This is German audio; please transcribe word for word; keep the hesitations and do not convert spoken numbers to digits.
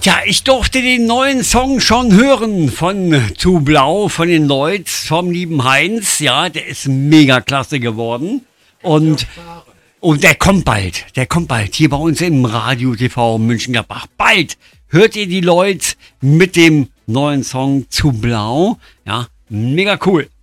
Ja, ich durfte den neuen Song schon hören von Zu Blau, von den Lloyds, vom lieben Heinz. Ja, der ist mega klasse geworden. Und, und der kommt bald, der kommt bald hier bei uns im Radio T V München-Gladbach. Bald hört ihr die Lloyds mit dem neuen Song Zu Blau. Ja, mega cool.